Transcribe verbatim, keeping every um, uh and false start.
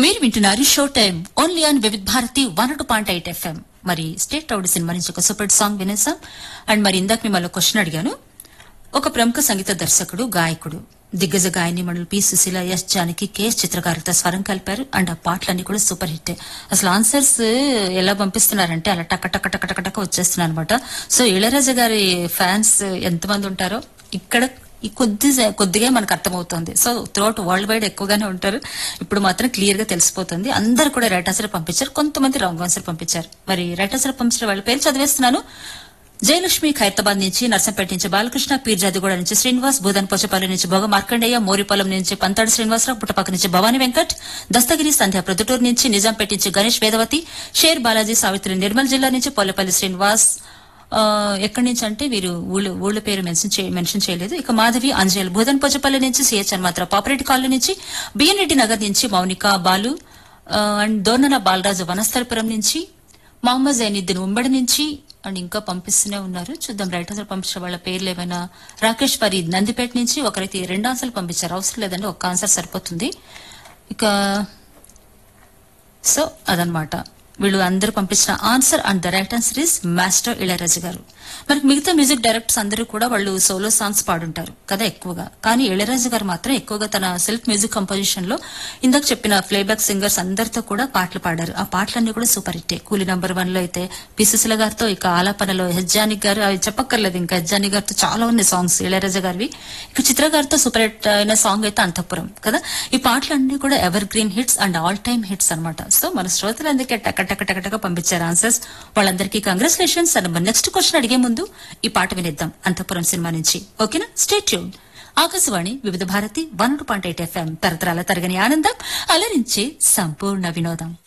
మీరు వింటున్నారు show time only on Vividh Bharati one two point eight FM. మరి స్టేట్ రౌడ్ సినిమా నుంచి ఒక సూపర్ సాంగ్ వినేసాం. అండ్ మరి ఇందాక మిమ్మల్ని క్వశ్చన్ అడిగాను. ఒక ప్రముఖ సంగీత దర్శకుడు, గాయకుడు, దిగ్గజ గాయని మండలి P Susheela, yes Janaki, K S చిత్రకారులతో స్వరం కలిపారు. అండ్ ఆ పాటలన్నీ కూడా సూపర్ హిట్. అసలు ఆన్సర్స్ ఎలా పంపిస్తున్నారంటే అలా టక టక టక టక టక వచ్చేస్తున్నాయి అనమాట. సో ఇళయరాజా గారి ఫ్యాన్స్ ఎంతమంది ఉంటారో ఇక్కడ ఈ కొద్ది కొద్దిగా మనకు అర్థమవుతుంది. సో త్రూఅవుట్ వరల్డ్ వైడ్ ఎక్కువగానే ఉంటారు. ఇప్పుడు మాత్రం క్లియర్ గా తెలిసిపోతుంది. అందరు కూడా రైట్ ఆన్సర్ పంపించారు, కొంతమంది రాంగ్ ఆన్సర్ పంపించారు. మరి రైట్ ఆన్సర్ పంపించిన వాళ్ళ పేరు చదివేస్తున్నాను. జయలక్ష్మి ఖైరతాబాద్ నుంచి, నర్సంపేట నుంచి బాలకృష్ణ, పీర్జాదిగూడ నుంచి శ్రీనివాస్, భూదన్ పోచపల్లి నుంచి భోగ మార్కండయ్య, మోరిపాలెం నుంచి పంతాడు శ్రీనివాసరావు, పుట్టపక్క నుంచి భవానీ వెంకట్, దస్తగిరి సంధ్య ప్రొద్దుటూరు నుంచి, నిజాంపేట నుంచి గణేష్ వేదవతి, షేర్ బాలాజీ సావిత్రి నిర్మల్ జిల్లా నుంచి, పోలేపల్లి శ్రీనివాస్ ఎక్కడి నుంచి అంటే వీరు ఊళ్ళ ఊళ్ళ పేరు మెన్షన్ చేయలేదు. ఇక మాధవి అంజల్ భూదన్ పోచపల్లి నుంచి, సిహెచ్ హనుమాత్ర పాపరెడ్డి కాలనీ నుంచి, బిఎన్ రెడ్డి నగర్ నుంచి మౌనిక బాలు అండ్ దోర్నల బాలరాజు వనస్థలపురం నుంచి, మహమ్మద్ జైనుద్దీన్ ఉమ్మడి నుంచి అండ్ ఇంకా పంపిస్తూనే ఉన్నారు. చూద్దాం రైట్ ఆన్సర్ పంపించిన వాళ్ళ పేర్లు ఏమైనా. రాకేష్ ఫరీద్ నందిపేట నుంచి ఒకరైతే రెండు ఆన్సర్లు పంపించారు. అవసరం లేదండి, ఒక్క ఆన్సర్ సరిపోతుంది. ఇక సో అదనమాట వీళ్ళు అందరూ పంపించిన answer. And the right answer is master Ilaiyaraaja గారు. మనకి మిగతా మ్యూజిక్ డైరెక్టర్స్ అందరూ కూడా వాళ్ళు సోలో సాంగ్స్ పాడుంటారు కదా ఎక్కువగా, కానీ ఇళయరాజా గారు మాత్రం ఎక్కువగా తన సెల్ఫ్ మ్యూజిక్ కంపోజిషన్ లో ఇందాక చెప్పిన ప్లేబ్యాక్ సింగర్స్ అందరితో కూడా పాటలు పాడారు. ఆ పాటలన్నీ కూడా సూపర్ హిట్టే. కూలీ నంబర్ వన్ లో అయితే పి సుశీల గారితో, ఇక ఆలాపనలో హెజ్జాని గారు, అవి చెప్పక్కర్లేదు ఇంకా, హెజ్జాని గారితో చాలా ఉన్నాయి సాంగ్స్ ఇళయరాజా గారివి. ఇక చిత్ర గారితో సూపర్ హిట్ అయిన సాంగ్ అయితే అంతఃపురం కదా. ఈ పాటలన్నీ కూడా ever green hits and all time hits అనమాట. సో మన శ్రోతలందరికీ టక టక టక టక పంపించారు ఆన్సర్స్. వాళ్ళందరికీ కంగ్రాచులేషన్స్. అండ్ మన నెక్స్ట్ క్వశ్చన్ అడిగే ముందు ఈ పాట వినిద్దాం అంతఃపురం సినిమా నుంచి. ఓకేనా? Stay tune. ఆకాశవాణి వివిధ Bharati one point eight FM, తరతరాల తరగని ఆనందం, అలరించే సంపూర్ణ వినోదం.